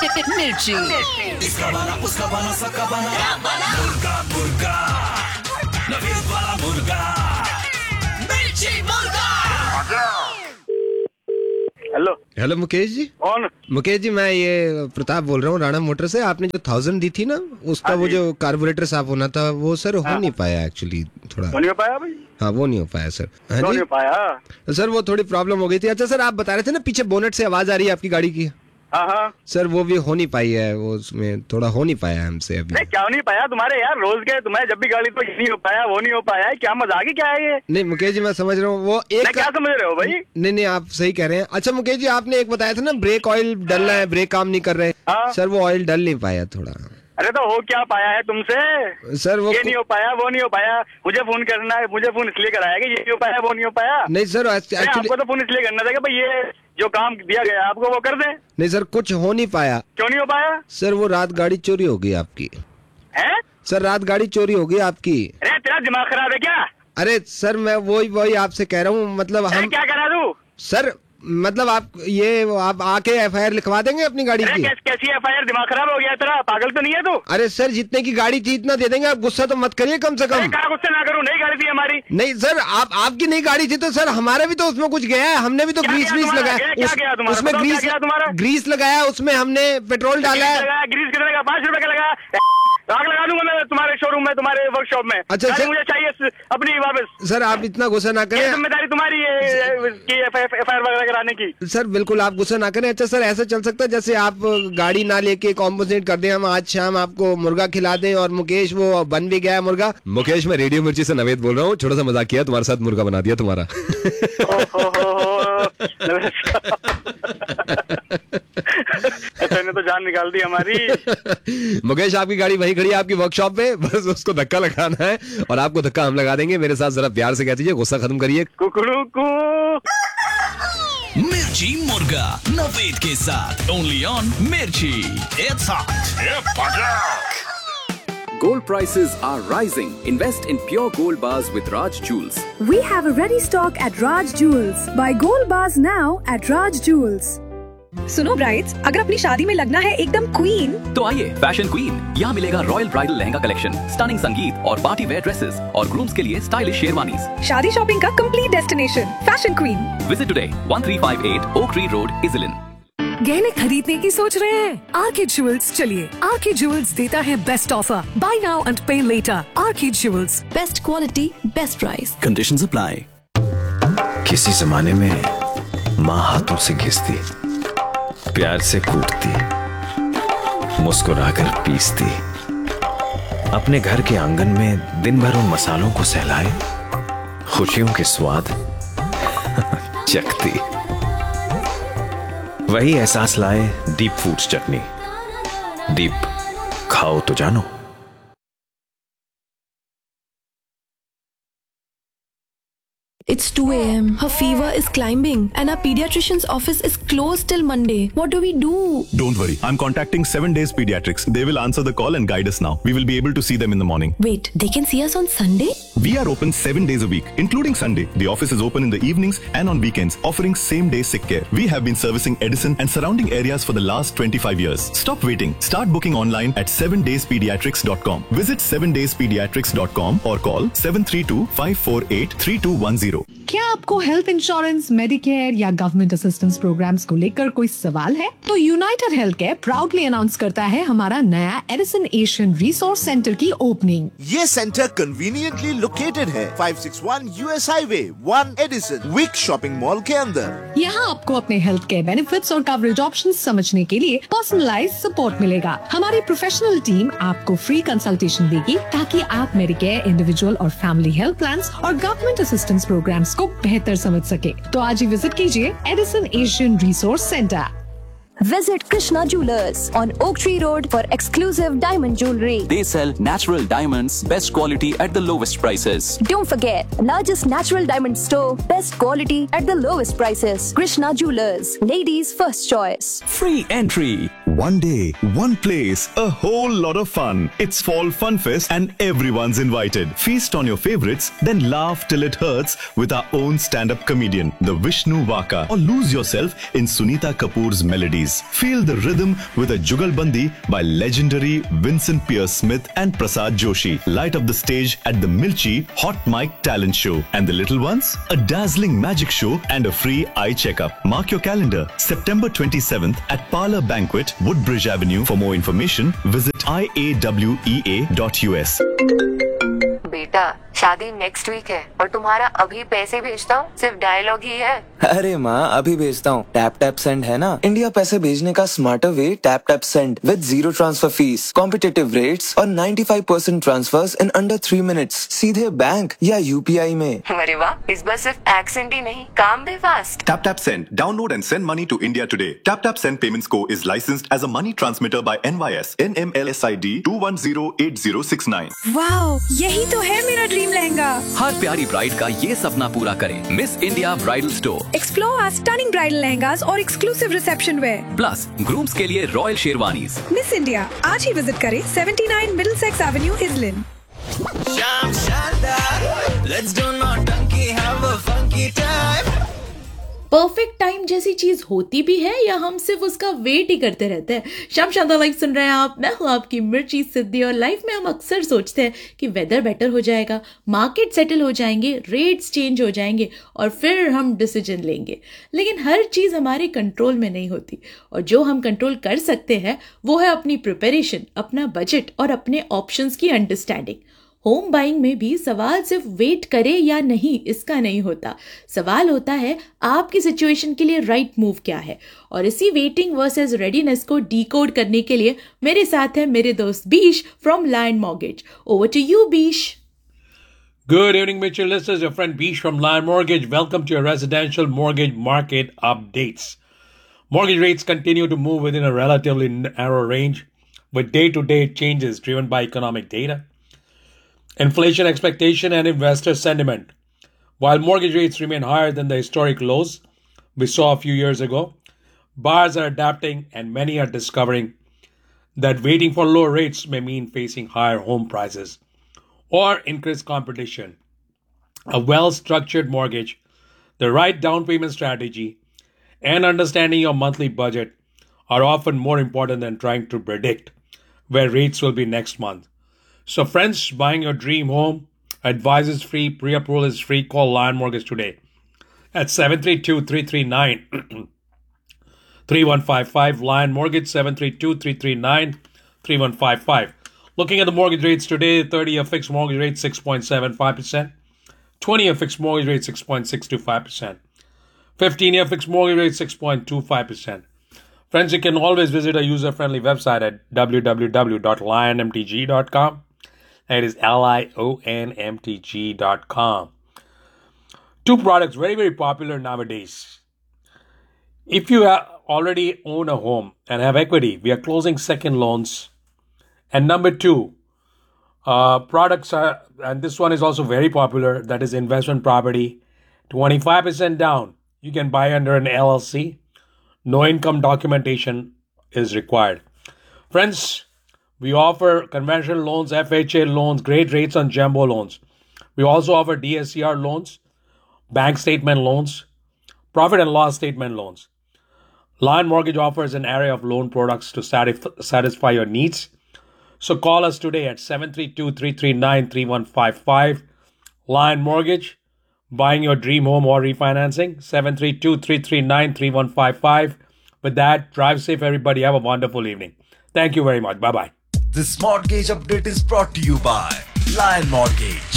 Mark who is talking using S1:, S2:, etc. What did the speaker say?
S1: मिर्ची।
S2: इसका बना, उसका बना, सबका बना, मुर्गा मुर्गा, नवीद वाला मुर्गा, मिर्ची मुर्गा।
S3: Hello
S4: hello Mukesh ji.
S3: कौन?
S4: मुकेश जी मैं ये प्रताप बोल रहा हूँ राणा मोटर से। आपने जो 1000 दी थी ना उसका वो जो कार्बोरेटर साफ होना था वो सर हो नहीं पाया एक्चुअली थोड़ा।
S3: नहीं हो पाया भाई?
S4: हाँ वो नहीं हो पाया सर। हाँ
S3: नहीं
S4: जी
S3: हो पाया
S4: सर वो थोड़ी प्रॉब्लम हो गई थी। अच्छा सर आप बता रहे थे ना पीछे बोनेट से आवाज आ रही है आपकी गाड़ी की।
S3: हाँ हाँ
S4: सर वो भी हो नहीं पाई है, वो उसमें थोड़ा हो नहीं पाया हमसे अभी।
S3: नहीं क्या नहीं पाया तुम्हारे यार? रोज के तुम्हें जब भी गाड़ी तो ये नहीं हो पाया वो नहीं हो पाया है, क्या मजाक ही क्या है ये?
S4: नहीं मुकेश जी मैं समझ रहा हूँ वो एक
S3: क्या समझ रहे हो भाई?
S4: नहीं आप सही कह रहे हैं। अच्छा मुकेश जी आपने एक बताया था ना ब्रेक ऑयल डलना है, ब्रेक काम नहीं कर रहे।
S3: हाँ?
S4: सर वो ऑयल डल नहीं पाया थोड़ा।
S3: अरे तो हो क्या पाया है तुमसे?
S4: सर वो
S3: ये नहीं हो पाया वो नहीं हो पाया, मुझे फोन करना है, मुझे फोन इसलिए कराया कि ये नहीं हो पाया वो नहीं हो पाया।
S4: नहीं सर एक्चुअली
S3: आपको तो फोन इसलिए करना था कि भाई ये जो काम दिया गया आपको वो कर दे।
S4: नहीं सर कुछ हो नहीं पाया।
S3: क्यों नहीं हो पाया?
S4: सर वो रात गाड़ी चोरी हो गई आपकी।
S3: है?
S4: सर रात गाड़ी चोरी हो गई आपकी।
S3: अरे तेरा दिमाग खराब है क्या?
S4: अरे सर मैं वही आपसे कह रहा हूँ मतलब हम
S3: क्या करा तू?
S4: सर मतलब आप आके एफआईआर लिखवा देंगे अपनी गाड़ी की।
S3: कैसी एफआईआर? दिमाग खराब हो गया तेरा? पागल तो नहीं है तू?
S4: अरे सर जितने की गाड़ी थी इतना दे देंगे, आप गुस्सा तो मत करिए कम से कम।
S3: क्या गुस्सा ना करूँ? नई गाड़ी थी हमारी।
S4: नहीं सर आपकी नई गाड़ी थी तो सर हमारा भी तो उसमें कुछ गया है, हमने भी तो ग्रीस लगाया उसमें, ग्रीस लगाया उसमें, हमने पेट्रोल डाला है।
S3: ग्रीस कितने का? 5 रुपए का लगा। आग लगा दूंगा मैं तुम्हारे शोरूम में, तुम्हारे वर्कशॉप में।
S4: अच्छा सर
S3: मुझे चाहिए अपनी वापस।
S4: सर आप इतना गुस्सा ना करें,
S3: जिम्मेदारी तुम्हारी है एफआईआर वगैरह कराने की।
S4: सर बिल्कुल आप गुस्सा ना करें। अच्छा सर ऐसा चल सकता है जैसे आप गाड़ी ना लेके कॉम्पोजिट कर दें, हम आज शाम आपको मुर्गा खिला दें और मुकेश वो बन भी गया है मुर्गा। मुकेश मैं रेडियो मिर्ची से नवेद बोल रहा हूँ, छोटा सा मजाक किया, तुम्हारे साथ मुर्गा बना दिया तुम्हारा।
S3: तो जान निकाल दी हमारी।
S4: मुकेश आपकी गाड़ी वहीं खड़ी है आपकी वर्कशॉप पे, बस उसको धक्का लगाना है और आपको धक्का हम लगा देंगे। मेरे साथ जरा प्यार से कह दीजिए, गुस्सा खत्म करिए।
S3: कुकड़ू
S2: मिर्ची मुर्गा नवेद के साथ ओनली ऑन मिर्ची। It's hot.
S5: Gold prices are rising. Invest in pure gold bars with Raj Jewels.
S6: We have a ready stock at Raj Jewels. Buy gold bars now at Raj Jewels.
S7: सुनो brides, अगर अपनी शादी में लगना है एकदम queen
S5: तो आइए फैशन क्वीन। यहाँ मिलेगा royal bridal lehenga collection, stunning संगीत और पार्टी वेयर ड्रेसेस और ग्रूम्स के लिए स्टाइलिश शेरवानीज।
S7: शादी शॉपिंग का complete destination fashion queen.
S5: Visit today 1358 oak tree road, इजलिन।
S6: गहने खरीदने की सोच रहे हैं? आर्किड ज्वेल्स चलिए। आर्किड ज्वेल्स देता है best offer, bye now and पे letter. Orchid jewels, best quality best price,
S5: conditions apply.
S8: किसी जमाने में माँ हाथों से घिसती, प्यार से कूटती, मुस्कुराकर पीसती, अपने घर के आंगन में दिन भर उन मसालों को सहलाए, खुशियों के स्वाद चखती। वही एहसास लाए डीप फूड्स चटनी। डीप खाओ तो जानो।
S9: It's 2 a.m. Her fever is climbing and our pediatrician's office is closed till Monday. What do we do?
S10: Don't worry. I'm contacting 7 Days Pediatrics. They will answer the call and guide us now. We will be able to see them in the morning.
S9: Wait, they can see us on Sunday?
S10: We are open 7 days a week, including Sunday. The office is open in the evenings and on weekends, offering same-day sick care. We have been servicing Edison and surrounding areas for the last 25 years. Stop waiting. Start booking online at 7dayspediatrics.com. Visit 7dayspediatrics.com or call 732-548-3210.
S11: क्या आपको health insurance, Medicare या government assistance programmes को लेकर कोई सवाल है? तो United health care proudly announce करता है हमारा नया एडिसन एशियन रिसोर्स सेंटर की ओपनिंग।
S12: ये सेंटर कन्वीनियंटली लोकेटेड है 561 US highway 1 Edison week shopping mall के अंदर।
S11: यहाँ आपको अपने हेल्थ केयर बेनिफिट्स और कवरेज ऑप्शंस समझने के लिए पर्सनलाइज्ड सपोर्ट मिलेगा। हमारी प्रोफेशनल टीम आपको फ्री कंसल्टेशन देगी ताकि आप मेडिकेयर, इंडिविजुअल और फैमिली हेल्थ प्लान्स और गवर्नमेंट असिस्टेंस प्रोग्राम्स को बेहतर समझ सके। तो आज ही विजिट कीजिए Edison Asian resource centre.
S13: Visit Krishna Jewelers on Oak Tree Road for exclusive diamond jewelry.
S5: They sell natural diamonds, best quality at the lowest prices.
S13: Don't forget, largest natural diamond store, best quality at the lowest prices. Krishna Jewelers, ladies' first choice.
S5: Free entry.
S10: One day, one place, a whole lot of fun. It's Fall Fun Fest and everyone's invited. Feast on your favorites, then laugh till it hurts with our own stand-up comedian, the Vishnu Vaka, or lose yourself in Sunita Kapoor's melodies. Feel the rhythm with a Jugalbandi by legendary Vincent Pierce Smith and Prasad Joshi. Light up the stage at the Milchi Hot Mic Talent Show. And the little ones? A dazzling magic show and a free eye checkup. Mark your calendar. September 27th at Parlor Banquet, Woodbridge Avenue. For more information, visit iawea.us.
S1: बेटा शादी next week है और तुम्हारा अभी पैसे भेजता हूँ सिर्फ डायलॉग ही है।
S14: अरे माँ अभी भेजता हूँ। टैप टैप सेंड है ना, इंडिया पैसे भेजने का smarter way. Tap tap send with zero transfer fees, competitive rates और 95% ट्रांसफर्स इन अंडर 3 मिनट्स सीधे बैंक या यूपीआई में।
S1: अरे वाह, इस बार सिर्फ एक्सेंट ही नहीं काम भी fast.
S10: Tap Tap Send. Download and send money to India today. Tap Tap Send Payments Co. is licensed as a money transmitter by NYS NMLSID 2108069.
S7: Wow, यही तो है मेरा ड्रीम लहंगा।
S5: हर प्यारी ब्राइड का ये सपना पूरा करें miss India bridal store.
S7: Explore our stunning bridal lehengas और exclusive reception where
S5: plus grooms के लिए रॉयल शेरवानीज।
S7: मिस इंडिया आज ही विजिट करें 79 Middlesex Avenue इजलिन।
S2: Sham Shanda, let's do naughty, have a funky time.
S15: Perfect time जैसी चीज होती भी है या हम सिर्फ उसका वेट ही करते रहते हैं? शाम शानदार लाइफ सुन रहे हैं आप, मैं हूं आपकी मिर्ची सिद्धि। और लाइफ में हम अक्सर सोचते हैं कि वेदर बेटर हो जाएगा, मार्केट सेटल हो जाएंगे, रेट्स चेंज हो जाएंगे और फिर हम डिसीजन लेंगे। लेकिन हर चीज हमारे कंट्रोल में नहीं होती और जो हम कंट्रोल कर सकते हैं वो है अपनी प्रिपरेशन, अपना बजट और अपने ऑप्शंस की अंडरस्टैंडिंग। होम बाइंग में भी सवाल सिर्फ वेट करे या नहीं इसका नहीं होता, सवाल होता है आपकी सिचुएशन के लिए राइट मूव क्या है। और इसी वेटिंग वर्सेस रेडीनेस को डीकोड करने के लिए मेरे साथ है मेरे दोस्त बीश from lion mortgage. Over to you बीश।
S16: Good evening, Mitchell. This is your friend Bish from Lion Mortgage. Welcome to your residential mortgage market updates. Mortgage rates continue to move within a relatively narrow range with day-to-day changes driven by economic data, inflation expectation, and investor sentiment. While mortgage rates remain higher than the historic lows we saw a few years ago, buyers are adapting and many are discovering that waiting for lower rates may mean facing higher home prices or increased competition. A well-structured mortgage, the right down payment strategy, and understanding your monthly budget are often more important than trying to predict where rates will be next month. So friends, buying your dream home, advice is free, pre-approval is free. Call Lion Mortgage today at 732-339-3155. Lion Mortgage 732-339-3155. Looking at the mortgage rates today, 30-year fixed mortgage rate 6.75%, 20-year fixed mortgage rate 6.625%, 15-year fixed mortgage rate 6.25%. Friends, you can always visit a user-friendly website at www.lionmtg.com. That is LIONMTG.com. Two products very, very popular nowadays. If you already own a home and have equity, we are closing second loans. And number two, products are, and this one is also very popular, that is investment property. 25% down. You can buy under an LLC. No income documentation is required. Friends, we offer conventional loans, FHA loans, great rates on jumbo loans. We also offer DSCR loans, bank statement loans, profit and loss statement loans. Lion Mortgage offers an array of loan products to satisfy your needs. So call us today at 732-339-3155. Lion Mortgage, buying your dream home or refinancing, 732-339-3155. With that, drive safe, everybody. Have a wonderful evening. Thank you very much. Bye-bye.
S2: This mortgage update is brought to you by Lion Mortgage.